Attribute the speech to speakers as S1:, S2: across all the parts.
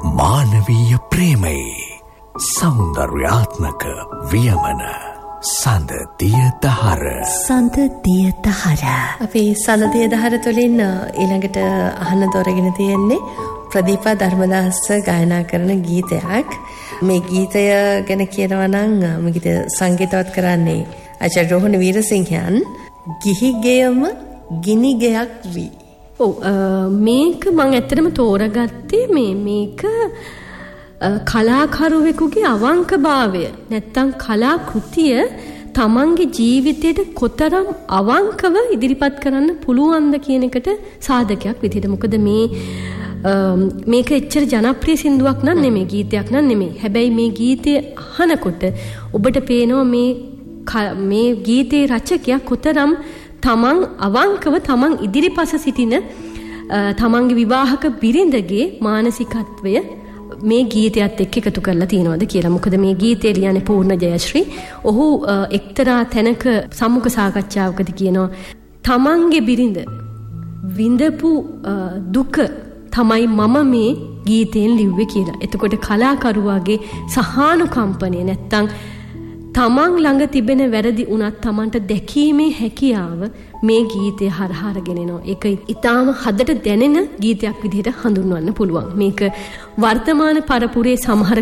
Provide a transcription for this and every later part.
S1: මානවීය ප්‍රේමයේ සෞන්දර්යාත්මක වියමන සඳදිය දහර.
S2: සඳදිය දහර.
S3: අපි සඳදිය දහර තුළින් ඊළඟට අහන්න තෝරගෙන තියෙන්නේ ප්‍රදීපා ධර්මදාස ගායනා කරන ගීතයක්. මේ ගීතය ගැන කියනවා නම් මේ ගීතය සංගීතවත් කරන්නේ ආචාර්ය රෝහණ වීරසිංහයන්. ගිහි ගෙයම ගිනි ගෙයක් වී.
S4: මේක මම ඇත්තටම තෝරගත්තේ මේක කලාකරුවෙකුගේ අවංකභාවය නැත්තම් කලාකෘතිය තමන්ගේ ජීවිතයට කොතරම් අවංකව ඉදිරිපත් කරන්න පුළුවන්ද කියන එකට සාධකයක් විදිහට. මොකද මේක එච්චර ජනප්‍රිය සින්දුවක් නම් නෙමෙයි, ගීතයක් නම් නෙමෙයි. හැබැයි මේ ගීතය අහනකොට ඔබට පේනවා මේ ගීතේ රචකයා කොතරම් තමන් අවංකව තමන් ඉදිරිපස සිටින තමන්ගේ විවාහක බිරිඳගේ මානසිකත්වය මේ ගීතයත් එක්ක එකතු කරලා තියෙනවද කියලා. මොකද මේ ගීතය ලියන්නේ පූර්ණ ජයශ්‍රී. ඔහු එක්තරා තැනක සම්මුඛ සාකච්ඡාවකදී කියනවා තමන්ගේ බිරිඳ විඳපු දුක තමයි මම මේ ගීතයෙන් ලිව්වේ කියලා. එතකොට කලාකරුවාගේ සහානුකම්පනය නැත්තම් තමන් ළඟ තිබෙන වැරදි උනත් තමන්ට දැකීමේ හැකියාව මේ ගීතය හරහා අරගෙන එනවා. ඒක ඊටාම හදට දැනෙන ගීතයක් විදිහට හඳුන්වන්න පුළුවන්. මේක වර්තමාන පරපුරේ සමහර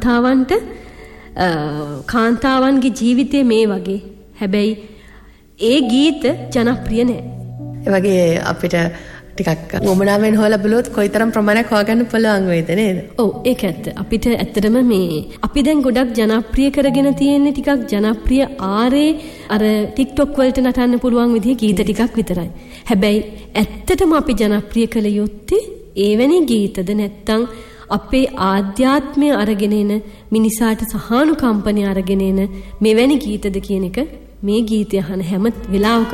S4: කාන්තාවන්ගේ ජීවිතේ මේ වගේ. හැබැයි ඒ ගීත ජනප්‍රිය නෑ.
S3: ඒ වගේ අපිට ටිකක් වමනාවෙන් හොයලා බලුවොත් කොයිතරම් ප්‍රමාණයක් හොයාගන්න පුළුවන් වේද නේද?
S4: ඔව් ඒක ඇත්ත. අපිට ඇත්තටම අපි දැන් ගොඩක් ජනප්‍රිය කරගෙන තියෙන්නේ ටිකක් ජනප්‍රිය ආරේ අර TikTok වලට නටන්න පුළුවන් විදිහේ ගීත ටිකක් විතරයි. හැබැයි ඇත්තටම අපි ජනප්‍රිය කළ යුත්තේ එවැනි ගීතද නැත්තම් අපේ ආධ්‍යාත්මය අරගෙන එන මිනිසාට සහානුකම්පනය අරගෙන එන මෙවැනි ගීතද කියන එක මේ ගීතය අහන හැම වෙලාවක